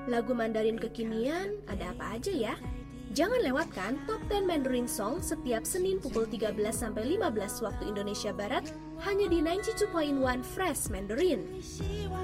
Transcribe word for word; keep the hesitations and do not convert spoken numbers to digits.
lagu Mandarin kekinian ada apa aja ya? Jangan lewatkan Top sepuluh Mandarin Song setiap Senin pukul tiga belas sampai lima belas waktu Indonesia Barat hanya di sembilan puluh dua koma satu Fresh Mandarin.